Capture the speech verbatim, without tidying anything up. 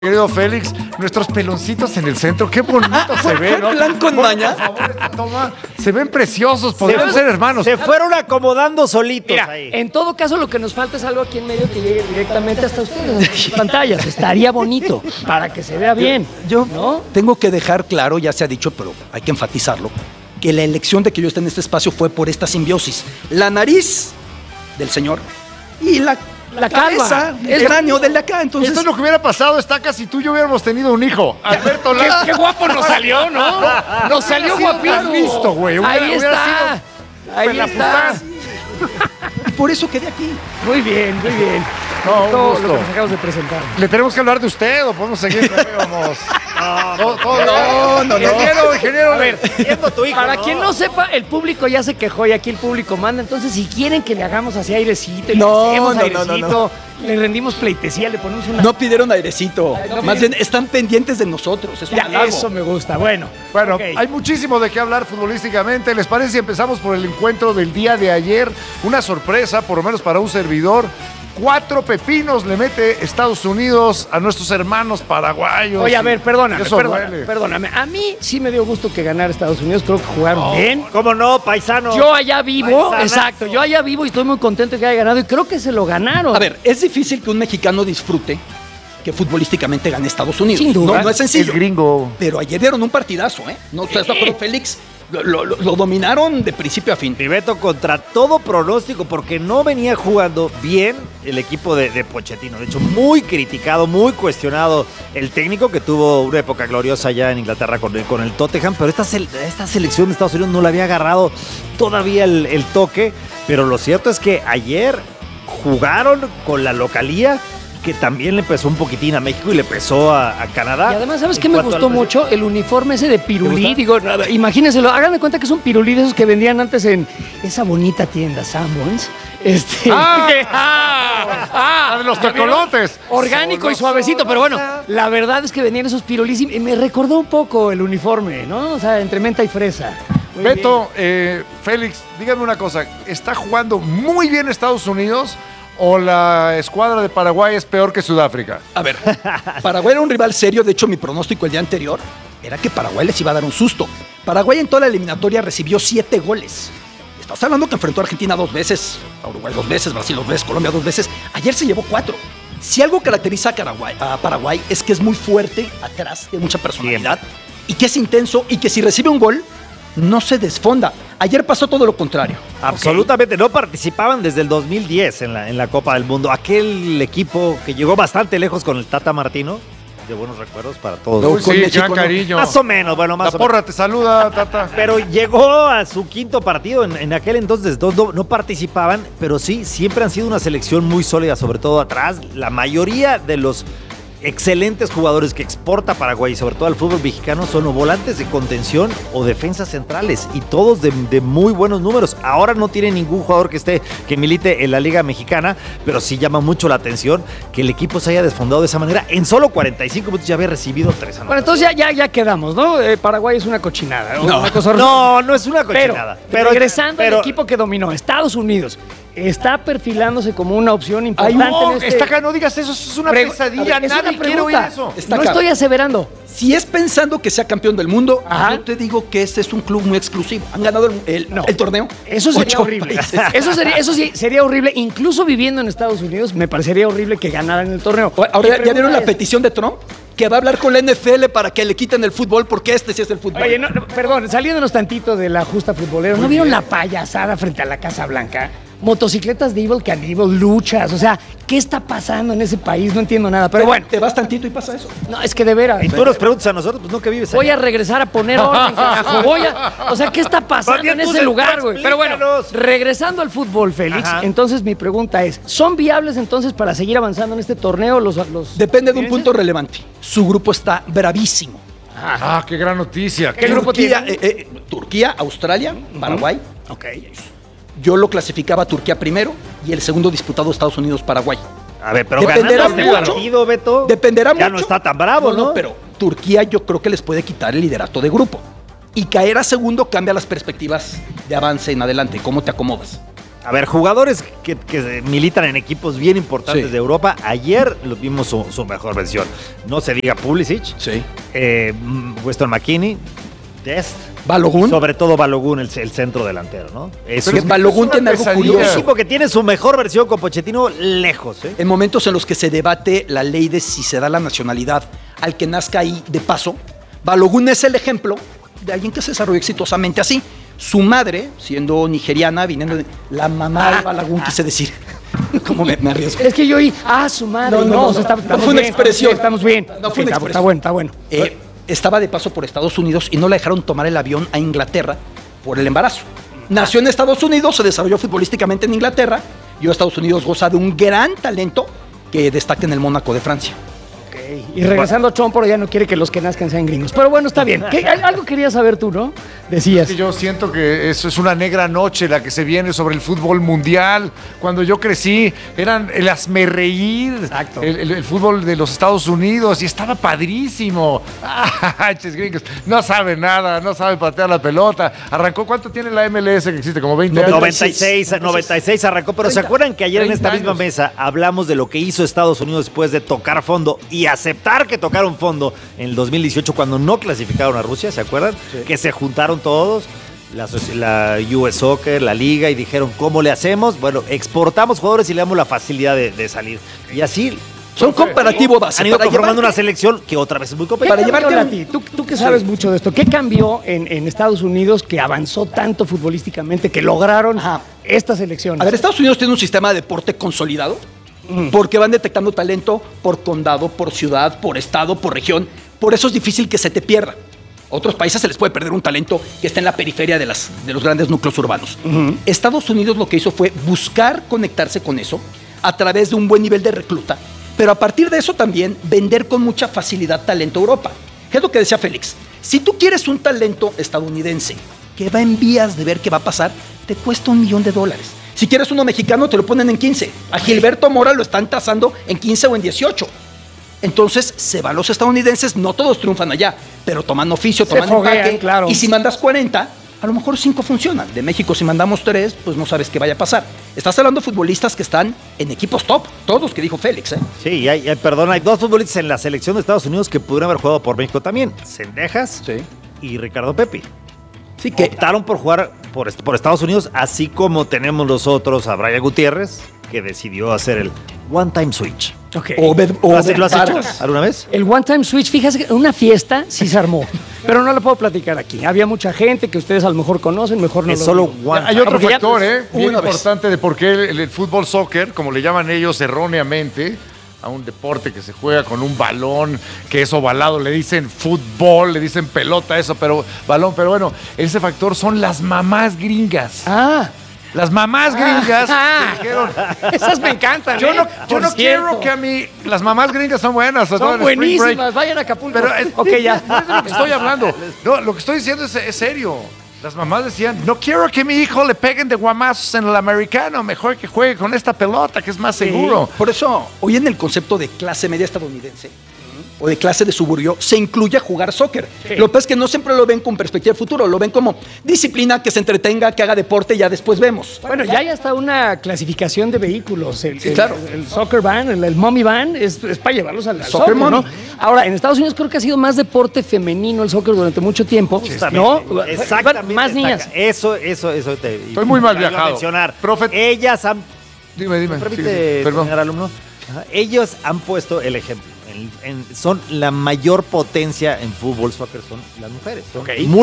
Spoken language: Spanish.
Querido Félix, nuestros peloncitos en el centro, qué bonito se ven, ¿no? plan con Por maña. favor, esta toma, se ven preciosos, podemos Se- ser hermanos. Se fueron acomodando solitos Mira, ahí. en todo caso lo que nos falta es algo aquí en medio que llegue directamente hasta ustedes, a sus pantallas. Estaría bonito, para que se vea bien. Yo ¿no? tengo que dejar claro, ya se ha dicho, pero hay que enfatizarlo, que la elección de que yo esté en este espacio fue por esta simbiosis. La nariz del señor y la, La calva. cabeza, Es- el cráneo del de acá. Entonces, Esto es lo que hubiera pasado, Estacas, si tú y yo hubiéramos tenido un hijo. Alberto Qué, Lara. qué guapo nos salió, ¿no? Nos salió Hubiera sido guapísimo. listo, güey. Hubiera- Ahí hubiera está. Ahí Pelafustán. está. y por eso quedé aquí. Muy bien, muy bien. No, un Todo gusto. lo que nos acabamos de presentar. ¿Le tenemos que hablar de usted o podemos seguir como íbamos? No, no, no, no. Ingeniero, ingeniero. A ver, Siendo tu hijo, para ¿no? quien no sepa, el público ya se quejó y aquí el público manda. Entonces, si quieren que le hagamos así airecito, y No, le hacemos no, no, airecito, no, le rendimos pleitesía, le ponemos una... No pidieron airecito. no Más pidieron- bien están pendientes de nosotros. Es un Ya, halago. eso me gusta. Bueno, Bueno, ok. hay muchísimo de qué hablar futbolísticamente. ¿Les parece si empezamos por el encuentro del día de ayer? Una sorpresa, por lo menos para un servidor. Cuatro pepinos le mete Estados Unidos a nuestros hermanos paraguayos. Oye, a ver, perdóname, Eso perdóname, duele. perdóname. A mí sí me dio gusto que ganara Estados Unidos. Creo que jugaron bien. ¿Cómo no, paisano? Yo allá vivo, Paisanazo. exacto, yo allá vivo y estoy muy contento de que haya ganado y creo que se lo ganaron. A ver, es difícil que un mexicano disfrute que futbolísticamente gane Estados Unidos. Sin duda. No, no es sencillo. Es gringo. Pero ayer dieron un partidazo, ¿eh? ¿No estás de acuerdo, Félix? Lo, lo- lo- lo dominaron de principio a fin. Mi Beto contra todo pronóstico, porque no venía jugando bien el equipo de, de Pochettino. De hecho, muy criticado, muy cuestionado el técnico que tuvo una época gloriosa allá en Inglaterra con el, con el Tottenham. Pero esta, sel- esta selección de Estados Unidos no le había agarrado todavía el, el toque. Pero lo cierto es que ayer jugaron con la localía, que también le pesó un poquitín a México y le pesó a, a Canadá. Y además, ¿sabes En qué me cuanto gustó al- mucho? El uniforme ese de ¿Te pirulí. gusta? Digo, nada, imagínenselo, háganme cuenta que es un pirulí de esos que vendían antes en esa bonita tienda, Sanborns. Este. ¡Ah! que- ah, ah, La de los ¿ya vieron? tecolotes. Orgánico y suavecito, pero bueno, la verdad es que venían esos pirulís y me recordó un poco el uniforme, ¿no? O sea, entre menta y fresa. Muy Beto, eh, Félix, dígame una cosa. ¿Está jugando muy bien Estados Unidos o la escuadra de Paraguay es peor que Sudáfrica? A ver, Paraguay era un rival serio. De hecho, mi pronóstico el día anterior era que Paraguay les iba a dar un susto. Paraguay en toda la eliminatoria recibió siete goles. Estás hablando que enfrentó a Argentina dos veces, a Uruguay dos veces, Brasil dos veces, Colombia dos veces. Ayer se llevó cuatro. Si algo caracteriza a Paraguay, a Paraguay es que es muy fuerte atrás, de mucha personalidad, y que es intenso y que si recibe un gol, no se desfonda. Ayer pasó todo lo contrario. Absolutamente, no participaban desde el dos mil diez en la, en la Copa del Mundo. Aquel equipo que llegó bastante lejos con el Tata Martino, de buenos recuerdos para todos. No, Uy, con sí, México gran no. cariño. Más o menos, bueno, más La o menos. porra te saluda, Tata. Pero llegó a su quinto partido en, en aquel entonces, dos no, no participaban, pero sí, siempre han sido una selección muy sólida, sobre todo atrás. La mayoría de los excelentes jugadores que exporta Paraguay, sobre todo al fútbol mexicano, son o volantes de contención o defensas centrales, y todos de, de muy buenos números. Ahora no tiene ningún jugador que esté, que milite en la Liga Mexicana, pero sí llama mucho la atención que el equipo se haya desfondado de esa manera. En solo cuarenta y cinco minutos ya había recibido tres Bueno, anotaciones. entonces ya, ya, ya quedamos, ¿no? Eh, Paraguay es una cochinada. ¿no? No. Una cosa No, no es una Pero, cochinada. regresando pero- al equipo que dominó, Estados Unidos, está perfilándose como una opción Ay, importante no, en este... Estaca, no digas eso, eso es una Pregu- pesadilla. A ver, es Nadie una quiere oír pregunta. eso. Está No acá. estoy aseverando. Si es pensando que sea campeón del mundo, Ajá. yo te digo que este es un club muy exclusivo. Han ganado el, el- No. el torneo. Eso sería Ocho horrible. países. Eso sería, eso sí sería horrible. Incluso viviendo en Estados Unidos, me parecería horrible que ganaran el torneo. Ahora, Mi ¿ya pregunta vieron la es- petición de Trump? Que va a hablar con la N F L para que le quiten el fútbol, porque este sí es el fútbol. Oye, no, no, perdón, saliéndonos tantito de la justa futbolera, ¿no vieron la payasada frente a la Casa Blanca? Motocicletas de Evil Cannibal, luchas, o sea, ¿qué está pasando en ese país? No entiendo nada, pero bueno, Te vas tantito y pasa eso. no, es que de veras. Y tú nos preguntas a nosotros, pues no que vives Voy allá. a regresar a poner orden, carajo. Voy a, o sea, ¿qué está pasando Más bien en tú ese se- lugar, tú güey? Pero bueno, explícanos. regresando al fútbol, Félix, Ajá. entonces mi pregunta es, ¿son viables entonces para seguir avanzando en este torneo los... los Depende de un punto relevante. Su grupo está bravísimo. Ah, qué gran noticia. ¿Qué grupo Turquía, tiene? eh, eh, Turquía, Australia, Paraguay. Ok. Yo lo clasificaba a Turquía primero y el segundo disputado Estados Unidos-Paraguay. A ver, pero Dependerá ganando este mucho. partido, Beto, Dependerá ya mucho. no está tan bravo, ¿no? Pero Turquía yo creo que les puede quitar el liderato de grupo. Y caer a segundo cambia las perspectivas de avance en adelante. ¿Cómo te acomodas? A ver, jugadores que, que militan en equipos bien importantes Sí. de Europa, ayer los vimos su, su mejor versión. No se diga Pulisic, Sí. eh, Weston McKennie, Dest, Balogun. sobre todo Balogun, el, el centro delantero, ¿no? Es Pero un, Balogun es una tiene algo pesadilla. un curioso. equipo que tiene su mejor versión con Pochettino lejos, ¿eh? En momentos en los que se debate la ley de si se da la nacionalidad al que nazca ahí de paso, Balogun es el ejemplo de alguien que se desarrolló exitosamente así. Su madre, siendo nigeriana, viniendo de la mamá de Balogun, quise decir. ¿Cómo me, me arriesgo? Es que yo oí, ah, su madre. No, no, no, o sea, no, está- no estamos fue una bien, expresión. Estamos bien. No Sí, fue una está, expresión. está bueno, está bueno. Eh, estaba de paso por Estados Unidos y no la dejaron tomar el avión a Inglaterra por el embarazo. Nació en Estados Unidos, se desarrolló futbolísticamente en Inglaterra y hoy Estados Unidos goza de un gran talento que destaca en el Mónaco de Francia. Ok. Y regresando a Trump, ya no quiere que los que nazcan sean gringos. Pero bueno, está bien. ¿Qué- algo querías saber tú, ¿no? Decías. Que yo siento que eso es una negra noche la que se viene sobre el fútbol mundial. Cuando yo crecí, eran el hazmerreír, Exacto. el, el- el fútbol de los Estados Unidos y estaba padrísimo. Ah, ches gringos, no sabe nada, no sabe patear la pelota. Arrancó, ¿cuánto tiene la M L S que existe? Como veinte años. noventa y seis, noventa y seis arrancó, pero ¿se acuerdan que ayer en esta treinta misma años. mesa hablamos de lo que hizo Estados Unidos después de tocar fondo y aceptar que tocaron fondo en el dos mil dieciocho cuando no clasificaron a Rusia? ¿Se acuerdan? Que se juntaron todos, la, asoci- la U S Soccer, la liga, y dijeron, ¿cómo le hacemos? Bueno, exportamos jugadores y le damos la facilidad de, de salir. Y así Son comparativos base. han ido para conformando llevarte- una selección que otra vez es muy ¿Qué competitiva. para cambió, llevarte un- Lati? Tú, tú que sabes mucho de esto, ¿qué cambió en, en Estados Unidos que avanzó tanto futbolísticamente que lograron Ajá. estas elecciones? A ver, Estados Unidos tiene un sistema de deporte consolidado porque van detectando talento por condado, por ciudad, por estado, por región. Por eso es difícil que se te pierda. A otros países se les puede perder un talento que está en la periferia de, las, de los grandes núcleos urbanos. Estados Unidos lo que hizo fue buscar conectarse con eso a través de un buen nivel de recluta, pero a partir de eso también vender con mucha facilidad talento a Europa. ¿Qué es lo que decía Félix? Si tú quieres un talento estadounidense que va en vías de ver qué va a pasar, te cuesta un millón de dólares. Si quieres uno mexicano, te lo ponen en quince. A Gilberto Mora lo están tasando en quince o en dieciocho. Entonces se van los estadounidenses, no todos triunfan allá, pero toman oficio, Se toman foguean, empaque. claro. Y si mandas cuarenta, a lo mejor cinco funcionan. De México, si mandamos tres, pues no sabes qué vaya a pasar. Estás hablando de futbolistas que están en equipos top, todos que dijo Félix, ¿eh? Sí, y hay, hay- perdón, hay dos futbolistas en la selección de Estados Unidos que pudieron haber jugado por México también. Sendejas Sí. y Ricardo Pepi. Sí, que Optaron por jugar por, est- por Estados Unidos, así como tenemos nosotros a Brian Gutiérrez, que decidió hacer el one-time switch. Ok. o Obed- ¿Lo has, Obed lo has hecho Vargas. alguna vez? El One Time Switch, fíjate que una fiesta sí se armó, pero no lo puedo platicar aquí. Había mucha gente que ustedes a lo mejor conocen, mejor no Es lo solo digo. one Hay time. otro porque ya- factor, ¿eh? Bien una vez. importante de por qué el, el fútbol soccer, como le llaman ellos erróneamente, a un deporte que se juega con un balón que es ovalado, le dicen fútbol, le dicen pelota, eso, pero balón, pero bueno, ese factor son las mamás gringas. Ah, Las mamás gringas Ah. que dijeron, esas me encantan. yo ¿eh? no, yo Por no cierto. quiero que a mí, las mamás gringas son buenas, sobre todo Son en Spring Break. buenísimas, vayan a Acapulco. Pero es, ok, ya. no es de lo que estoy hablando. No, lo que estoy diciendo es, es serio. Las mamás decían, no quiero que mi hijo le peguen de guamazos en el americano, mejor que juegue con esta pelota, que es más seguro. Por eso, hoy en el concepto de clase media estadounidense o de clase de suburbio, se incluye jugar soccer. Sí. Lo que pasa es que no siempre lo ven con perspectiva de futuro, lo ven como disciplina, que se entretenga, que haga deporte y ya después vemos. Bueno, ya hay hasta una clasificación de vehículos. El, Sí, el- claro. el soccer van, el, el mommy van, es, es para llevarlos al, al Soccer soccer, ¿no? mommy. Ahora, en Estados Unidos creo que ha sido más deporte femenino el soccer durante mucho tiempo. ¿No? Exactamente. Más niñas. Está- Eso, eso, eso. Te, Estoy muy mal te iba a viajado. mencionar. Profe- Ellas han Dime, dime. ¿Me permite, sigue, sigue. Perdón. señor alumno? Ajá. Ellos han puesto el ejemplo. En- en- son la mayor potencia en fútbol, soccer, son las mujeres. Son Ok. muy